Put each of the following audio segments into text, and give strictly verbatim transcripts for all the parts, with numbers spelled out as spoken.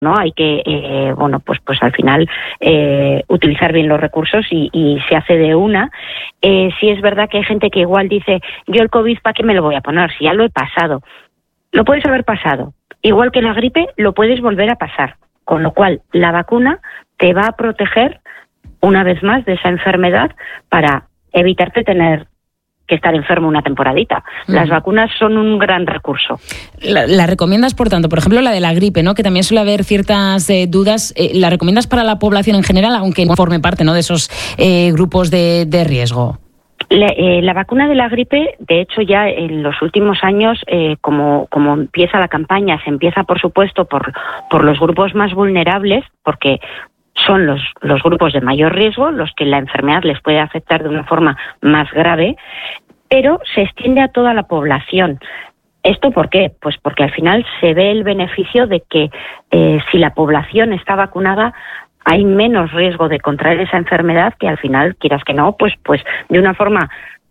¿no? Hay que, eh, bueno, pues pues al final eh, utilizar bien los recursos y, y se hace de una. Eh, sí es verdad que hay gente que igual dice, yo el COVID, ¿para qué me lo voy a poner? Si ya lo he pasado. Lo puedes haber pasado. Igual que la gripe, lo puedes volver a pasar. Con lo cual, la vacuna te va a proteger una vez más de esa enfermedad para evitarte tener que estar enfermo una temporadita. Uh-huh. Las vacunas son un gran recurso. ¿La, la recomiendas, por tanto, por ejemplo, la de la gripe, ¿no? Que también suele haber ciertas eh, dudas? Eh, ¿La recomiendas para la población en general, aunque no forme parte, ¿no?, de esos eh, grupos de, de riesgo? La, eh, la vacuna de la gripe, de hecho, ya en los últimos años, eh, como, como empieza la campaña, se empieza, por supuesto, por, por los grupos más vulnerables, porque son los, los grupos de mayor riesgo, los que la enfermedad les puede afectar de una forma más grave, pero se extiende a toda la población. ¿Esto por qué? Pues porque al final se ve el beneficio de que eh, si la población está vacunada, hay menos riesgo de contraer esa enfermedad, que al final, quieras que no, pues, pues de una forma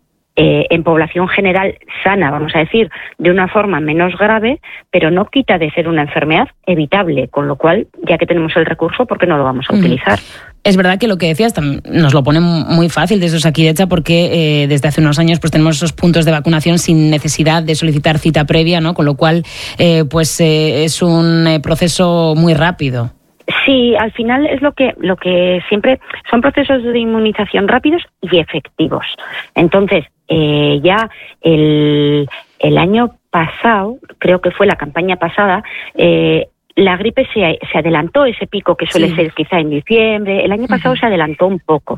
eh, en población general sana, vamos a decir, de una forma menos grave, pero no quita de ser una enfermedad evitable, con lo cual, ya que tenemos el recurso, ¿por qué no lo vamos a utilizar? Es verdad que lo que decías nos lo pone muy fácil desde Osakidetza, porque eh, desde hace unos años pues tenemos esos puntos de vacunación sin necesidad de solicitar cita previa, ¿no? Con lo cual eh, pues eh, es un eh, proceso muy rápido. Sí, al final es lo que lo que siempre son procesos de inmunización rápidos y efectivos. Entonces, eh, ya el, el año pasado, creo que fue la campaña pasada, eh, la gripe se, se adelantó, ese pico que suele sí. ser quizá en diciembre. El año pasado uh-huh. se adelantó un poco.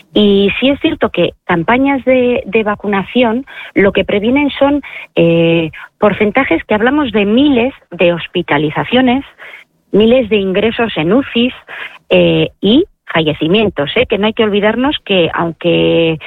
Y sí es cierto que campañas de, de vacunación lo que previenen son eh, porcentajes que hablamos de miles de hospitalizaciones, miles de ingresos en U C Is eh, y fallecimientos, ¿eh? Que no hay que olvidarnos que aunque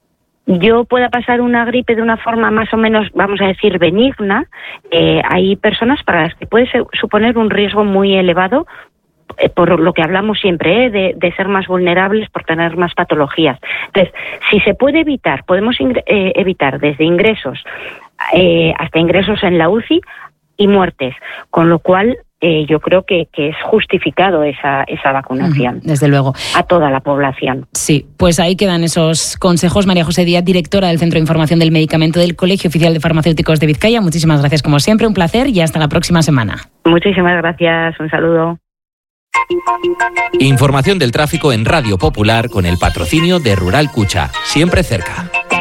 yo pueda pasar una gripe de una forma más o menos, vamos a decir, benigna, eh, hay personas para las que puede ser, suponer un riesgo muy elevado, eh, por lo que hablamos siempre, eh, de, de ser más vulnerables por tener más patologías. Entonces, si se puede evitar, podemos ingre- eh, evitar desde ingresos eh, hasta ingresos en la U C I y muertes, con lo cual Eh, yo creo que, que es justificado esa, esa vacunación. Desde luego. A toda la población. Sí, pues ahí quedan esos consejos. María José Díaz, directora del Centro de Información del Medicamento del Colegio Oficial de Farmacéuticos de Vizcaya. Muchísimas gracias, como siempre, un placer y hasta la próxima semana. Muchísimas gracias, un saludo. Información del tráfico en Radio Popular con el patrocinio de Rural Cucha, siempre cerca.